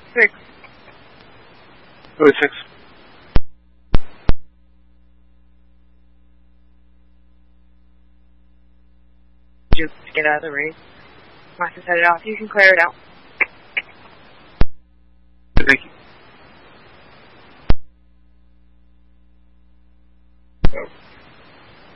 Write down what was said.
6. Road 6. Just get out of the race. Master's headed off. You can clear it out. Thank you.